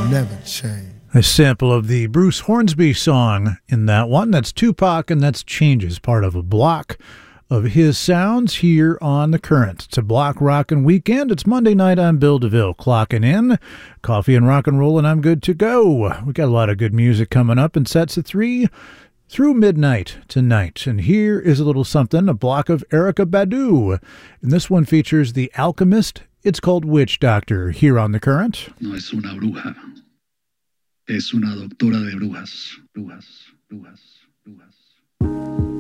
never change. A sample of the Bruce Hornsby song in that one. That's Tupac, and that's Changes, part of a block of his sounds here on The Current. It's a block rockin' weekend. It's Monday night. I'm Bill DeVille, clocking in. Coffee and rock and roll, and I'm good to go. We got a lot of good music coming up in sets of 3 through midnight tonight. And here is a little something, a block of Erykah Badu. And this one features The Alchemist. It's called Witch Doctor, here on The Current. No es una bruja. Es una doctora de brujas, brujas, brujas, brujas.